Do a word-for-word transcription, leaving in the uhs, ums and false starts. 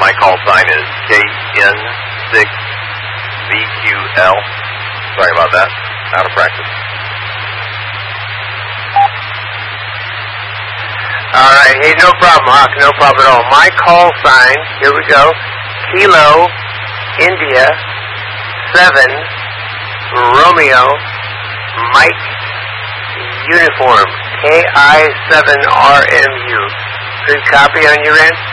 My call sign is K N six V Q L. Sorry about that. Out of practice. All right. Hey, no problem, Hawk. No problem at all. My call sign, here we go. Kilo, India, seven, Romeo, Mike, Uniform, K I seven R M U. Good copy on your end?